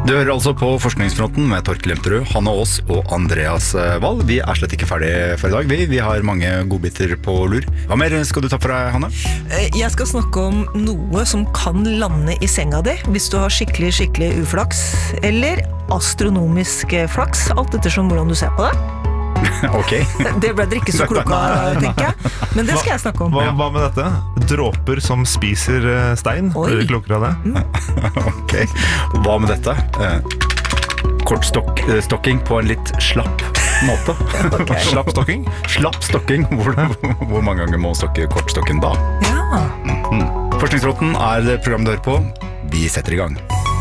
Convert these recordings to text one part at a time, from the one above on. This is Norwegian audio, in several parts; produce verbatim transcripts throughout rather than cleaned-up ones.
Du hører altså på Forskningsfronten med Torkel Lemperud, Hanne Aas og Andreas Wall. Vi er slett ikke ferdige for i dag. Vi, vi har mange godbiter på lur. Hva mer skal du ta for deg, Hanne? Jeg skal snakke om noe som kan lande i senga di hvis du har skikkelig, skikkelig uflaks, eller astronomisk flaks, alt ettersom hvordan du ser på det. Ok. Det ble dere ikke så kloke av, tenker jeg. Men det skal jeg snakke om. Hva, hva med dette? Dråper som spiser stein? Oi. Er dere klokere av det? Mm. Ok. Hva med dette? Kortstokking på en litt slapp måte. Okay. Slapp stokking? Slapp stokking. Hvor, hvor mange ganger må man stokke kortstokken da? Ja. Mm. Forskningsfronten er det programmet du hører på. Vi setter i gang.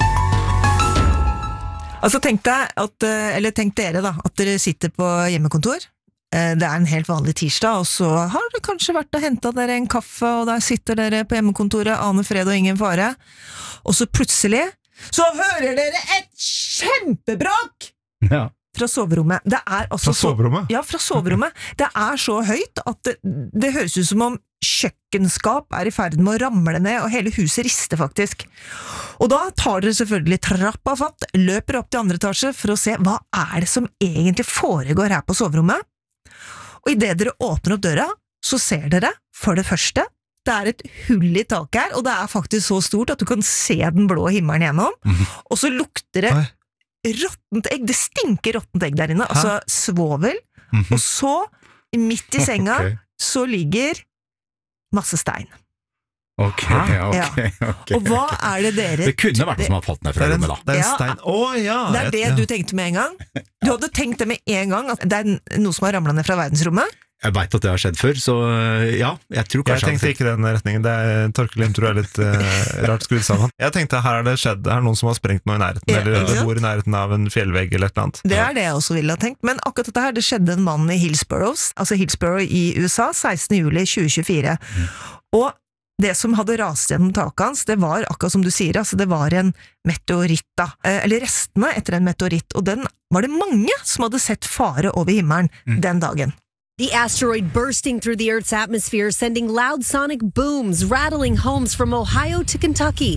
Altså tenk deg at, eller tenk dere da, at dere sitter på hjemmekontor. Det er en helt vanlig tirsdag, og så har dere kanskje vært og hentet dere en kaffe, og der sitter dere på hjemmekontoret, aner fred og ingen fare. Og så plutselig, så hører dere et kjempebrak! Ja. Fra soverommet. Det er altså Fra soverommet? Så, ja, fra soverommet. Det er så høyt at det, det høres ut som om kjøkkenskap er i ferd med å ramle ned, og hele huset rister faktisk. Og da tar dere selvfølgelig trappa fatt, løper opp til andre etasje for å se hva er det som egentlig foregår her på soverommet. Og i det dere åpner opp døra, så ser dere, for det første, det er et hull i taket her, og det er faktisk så stort at du kan se den blå himmelen gjennom, mm-hmm. og så lukter det råttent egg, det stinker råttent egg der inne, Hæ? Altså svovel, mm-hmm. og så, midt i senga, okay. så ligger masse stein. Ok, ok, ja. ok. Og hva er det dere... Det kunne vært det som har falt ned fra rommet da. Det er en stein. Å, ja. Det er det ja. du tenkte med en gang. Du hadde tenkt det med en gang, at det er noe som har ramlet ned fra verdensrommet. Jeg vet at det har skjedd før, så ja, jeg tror kanskje... Jeg tenkte ikke den retningen, det er Torkel Lemperud er litt uh, rart skrudd sammen. Jeg tenkte her har det skjedd, her er noen som har sprengt noe i nærheten, ja, eller det bor i nærheten av en fjellvegg eller et eller annet. Det er det jeg også ville ha tenkt, men akkurat dette her, det skjedde en mann i Hillsborough, altså Hillsborough i U S A, sekstende juli tjue tjuefire. Mm. Og det som hadde rast gjennom taket hans, det var akkurat som du sier, altså det var en meteoritt da, eller restene etter en meteoritt, og den var det mange som hadde sett fare over himmelen mm. den dagen. The asteroid bursting through the Earth's atmosphere, sending loud sonic booms, rattling homes from Ohio to Kentucky.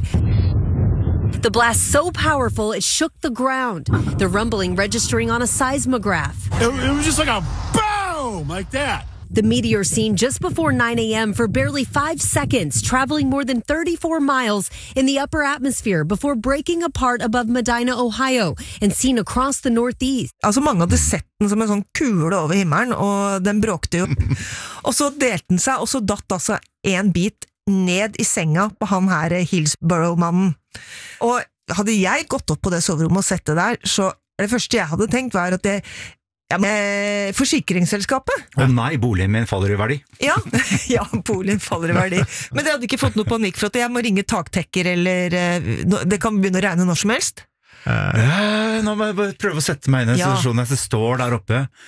The blast so powerful it shook the ground, the rumbling registering on a seismograph. It, it was just like a boom, like that. The meteor seen just before nine a.m. for barely five seconds, traveling more than thirty-four miles in the upper atmosphere before breaking apart above Medina, Ohio, and seen across the northeast. Altså mange hadde sett den som en sånn kule over himmelen, og den bråkte jo. Og så delte den seg, og så datt altså en bit ned i senga på han her Hillsborough-mannen. Og hadde jeg gått opp på det soverommet og sett det der, så det første jeg hadde tenkt var at det Ja, med forsikringsselskapet. Å oh, nei, boligen min faller i verdi. Ja, ja, boligen faller i verdi. Men dere hadde ikke fått noe panikk for at jeg må ringe taktekker, eller det kan begynne å regne når som helst? Uh, nå må jeg bare prøve å sette meg inn i en ja. situasjon. Jeg står der oppe,